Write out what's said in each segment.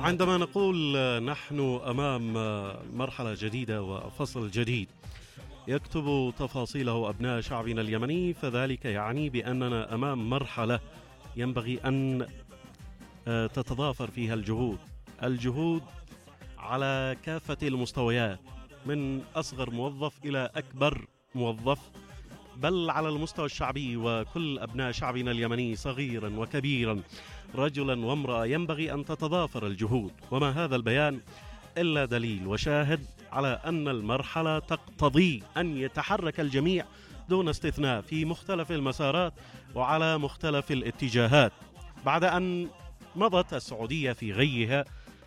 عندما نقول نحن أمام مرحلة جديدة وفصل جديد يكتب تفاصيله أبناء شعبنا اليمني، فذلك يعني بأننا أمام مرحلة ينبغي أن تتضافر فيها الجهود على كافة المستويات، من أصغر موظف إلى أكبر موظف، بل على المستوى الشعبي. وكل أبناء شعبنا اليمني صغيرا وكبيرا، رجلا وامرأة، ينبغي أن تتضافر الجهود. وما هذا البيان إلا دليل وشاهد على أن المرحلة تقتضي أن يتحرك الجميع دون استثناء في مختلف المسارات وعلى مختلف الاتجاهات، بعد أن مضت السعودية في غيها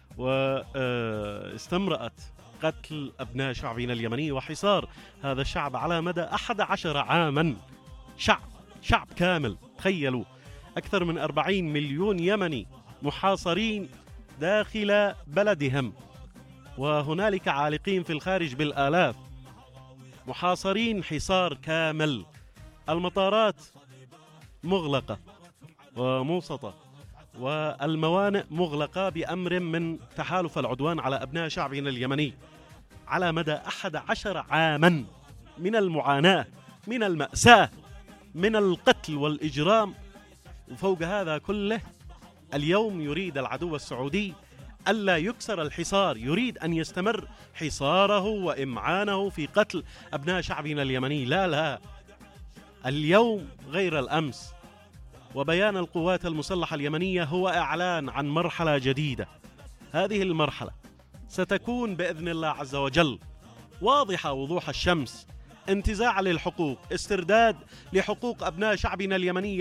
واستمرأت قتل أبناء شعبنا اليمني وحصار هذا الشعب على مدى 11 عاما. شعب كامل، تخيلوا، أكثر من 40 مليون يمني محاصرين داخل بلدهم، وهنالك عالقين في الخارج بالآلاف، محاصرين حصار كامل. المطارات مغلقة وموسطة، والموانئ مغلقة بأمر من تحالف العدوان على أبناء شعبنا اليمني على مدى 11 عاما من المعاناة، من المأساة، من القتل والإجرام. وفوق هذا كله اليوم يريد العدو السعودي ألا يكسر الحصار، يريد أن يستمر حصاره وإمعانه في قتل أبناء شعبنا اليمني. لا، اليوم غير الأمس، وبيان القوات المسلحة اليمنية هو إعلان عن مرحلة جديدة. هذه المرحلة ستكون بإذن الله عز وجل واضحة وضوح الشمس، انتزاع للحقوق، استرداد لحقوق أبناء شعبنا اليمني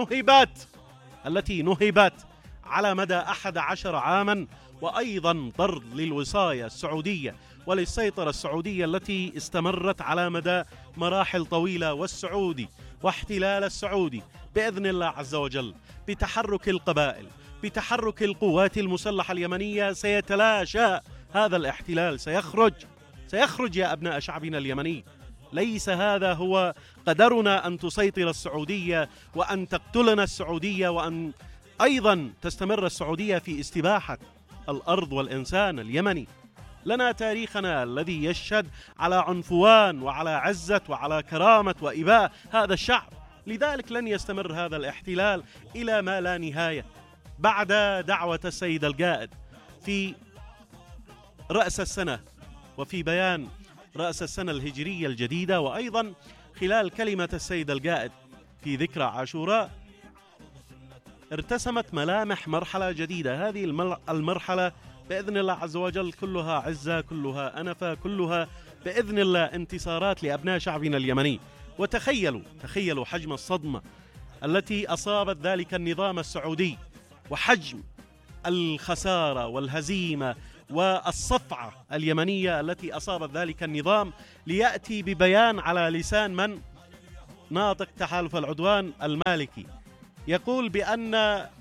التي نهبت على مدى 11 عاما، وأيضا طرد للوصاية السعودية وللسيطرة السعودية التي استمرت على مدى مراحل طويلة، والسعودي واحتلال السعودي بإذن الله عز وجل بتحرك القبائل، بتحرك القوات المسلحة اليمنية سيتلاشى هذا الاحتلال، سيخرج يا أبناء شعبنا اليمني. ليس هذا هو قدرنا أن تسيطر السعودية وأن تقتلنا السعودية، وأن أيضا تستمر السعودية في استباحة الأرض والإنسان اليمني. لنا تاريخنا الذي يشهد على عنفوان وعلى عزة وعلى كرامة وإباء هذا الشعب، لذلك لن يستمر هذا الاحتلال إلى ما لا نهاية. بعد دعوة السيد القائد في رأس السنة وفي بيان رأس السنة الهجرية الجديدة، وأيضا خلال كلمة السيد القائد في ذكرى عاشوراء، ارتسمت ملامح مرحلة جديدة. هذه المرحلة بإذن الله عز وجل كلها عزة، كلها أنفة، كلها بإذن الله انتصارات لأبناء شعبنا اليمني. وتخيلوا حجم الصدمة التي أصابت ذلك النظام السعودي، وحجم الخسارة والهزيمة والصفعة اليمنية التي أصابت ذلك النظام، ليأتي ببيان على لسان من؟ ناطق تحالف العدوان المالكي، يقول بأن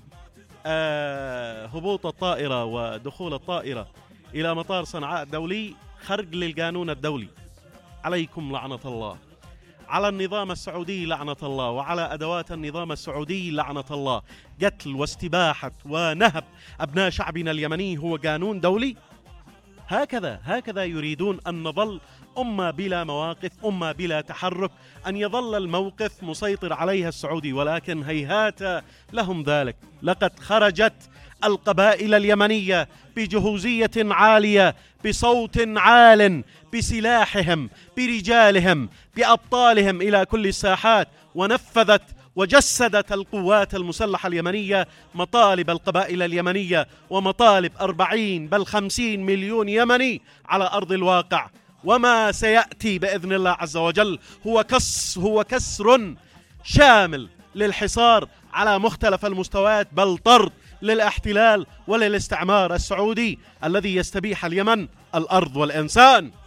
هبوط الطائرة ودخول الطائرة إلى مطار صنعاء الدولي خرق للقانون الدولي. عليكم لعنة الله، على النظام السعودي لعنة الله، وعلى أدوات النظام السعودي لعنة الله. قتل واستباحة ونهب أبناء شعبنا اليمني هو قانون دولي؟ هكذا يريدون أن نظل أمة بلا مواقف، أمة بلا تحرك، أن يظل الموقف مسيطر عليها السعودي. ولكن هيهات لهم ذلك. لقد خرجت القبائل اليمنية بجهوزية عالية، بصوت عال، بسلاحهم، برجالهم، بأبطالهم إلى كل الساحات، ونفذت وجسدت القوات المسلحة اليمنية مطالب القبائل اليمنية ومطالب 40 بل 50 مليون يمني على أرض الواقع. وما سيأتي بإذن الله عز وجل هو كسر شامل للحصار على مختلف المستويات، بل طرد للاحتلال وللاستعمار السعودي الذي يستبيح اليمن، الأرض والإنسان.